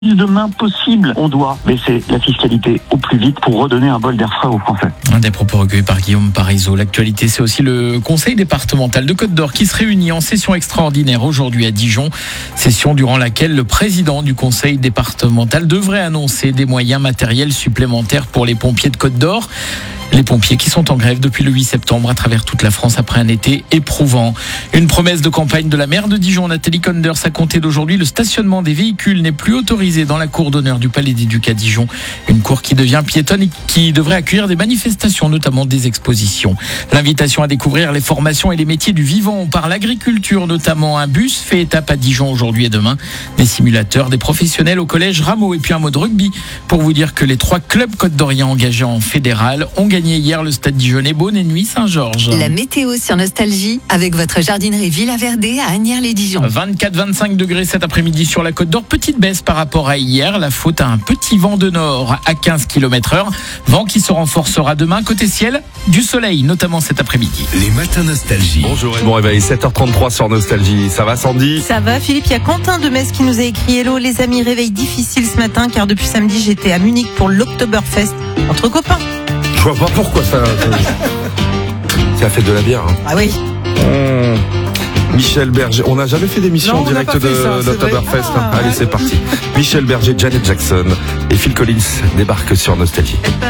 demain possible. On doit baisser la fiscalité au plus vite pour redonner un bol d'air frais aux Français. Un des propos recueillis par Guillaume Parisot. L'actualité, c'est aussi le conseil départemental de Côte-d'Or qui se réunit en session extraordinaire aujourd'hui à Dijon. Session durant laquelle le président du conseil départemental devrait annoncer des moyens matériels supplémentaires pour les pompiers de Côte-d'Or. Les pompiers qui sont en grève depuis le 8 septembre à travers toute la France après un été éprouvant. Une promesse de campagne de la maire de Dijon, Nathalie Conders, à compter d'aujourd'hui, le stationnement des véhicules n'est plus autorisé dans la cour d'honneur du Palais des Ducs à Dijon. Une cour qui devient piétonne et qui devrait accueillir des manifestations, notamment des expositions. L'invitation à découvrir les formations et les métiers du vivant par l'agriculture, notamment un bus fait étape à Dijon aujourd'hui et demain. Des simulateurs, des professionnels au collège Rameau et puis un mot de rugby pour vous dire que les 3 clubs côte-d'oriens engagés en fédéral ont gagné hier le stade dijonnais Beaune et Nuit Saint-Georges. La météo sur Nostalgie avec votre jardinerie Villa Verdé à Asnières-les-Dijon. 24-25 degrés cet après-midi sur la Côte d'Or. Petite baisse par rapport à hier. La faute à un petit vent de nord à 15 km/h. Vent qui se renforcera demain. Côté ciel, du soleil, notamment cet après-midi. Les matins Nostalgie. Bonjour et bon réveil, 7h33 sur Nostalgie. Ça va Sandy ? Ça va Philippe, il y a Quentin de Metz qui nous a écrit: Hello les amis, réveil difficile ce matin car depuis samedi j'étais à Munich pour l'Oktoberfest entre copains. Je vois pas pourquoi ça. C'est la fête de la bière. Hein. Ah oui. Michel Berger, on n'a jamais fait d'émission en direct de l'Oktoberfest. Allez, c'est parti. Michel Berger, Janet Jackson et Phil Collins débarquent sur Nostalgie.